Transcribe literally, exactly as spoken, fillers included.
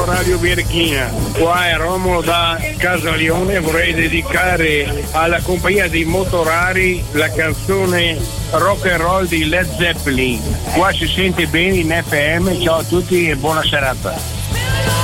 Ciao Radio Birichina, qua è Romolo da Casaglione, vorrei dedicare alla compagnia dei motorari la canzone Rock and Roll di Led Zeppelin. Qua si sente bene in F M, ciao a tutti e buona serata.